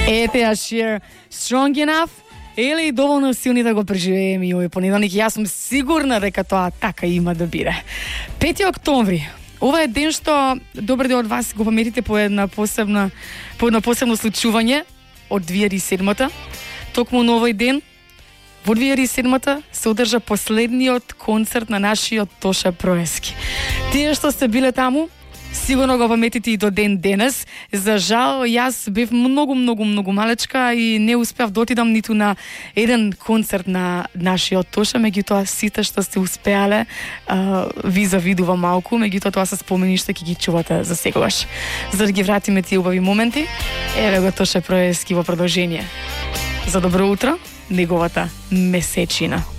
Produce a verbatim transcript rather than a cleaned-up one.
Ете ја Cher, Strong Enough. Еле и доволно силни да го преживееме и овој понеделник. Јас сум сигурна дека тоа така има да биде. пети октомври. Ова е ден што добар дел од вас го паметите по една посебна по едно посебно случување од две илјади и седма. Токму на овој ден во две илјади и седма се одржа последниот концерт на нашиот Тоша Проески. Тие што сте биле таму, сигурно го паметите и до ден денес. За жал, јас бев многу, многу, многу малечка и не успеав да отидам ниту на еден концерт на нашиот Тоша, меѓутоа сите што сте успеале, а, ви завидувам малку, меѓутоа тоа се спомени што ќе ги чувате за секогаш. За да ги вратиме тие убави моменти, еве го Тоша Проески во продолжение. За добро утро, неговата месечина.